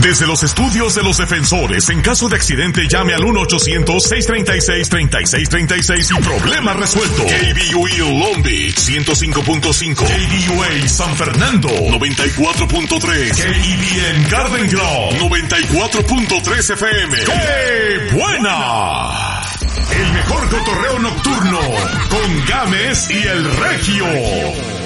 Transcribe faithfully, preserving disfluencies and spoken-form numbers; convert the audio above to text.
Desde los estudios de los defensores, en caso de accidente llame al uno ochocientos, seiscientos treinta y seis, treinta y seis treinta y seis y problema resuelto. K B U A Long Beach, ciento cinco punto cinco. K B U A San Fernando, noventa y cuatro punto tres. K E B N Garden Grove, noventa y cuatro punto tres F M. ¡Qué buena! El mejor cotorreo nocturno, con Gámez y el Regio.